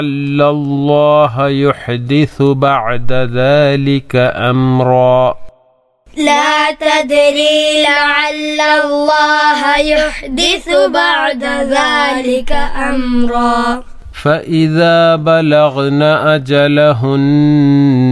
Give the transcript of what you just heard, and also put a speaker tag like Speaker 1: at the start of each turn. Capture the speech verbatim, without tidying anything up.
Speaker 1: لعل الله يحدث بعد ذلك أمرا.
Speaker 2: لا تدري لعل الله يحدث بعد ذلك أمرا.
Speaker 1: فإذا بلغن أجلهن